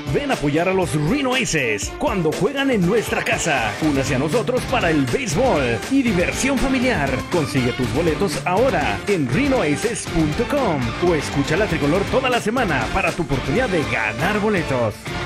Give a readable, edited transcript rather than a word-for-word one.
Ven a apoyar a los Reno Aces cuando juegan en nuestra casa. Únase a nosotros para el béisbol y diversión familiar. Consigue tus boletos ahora en renoaces.com o escucha la tricolor toda la semana para tu oportunidad de ganar boletos.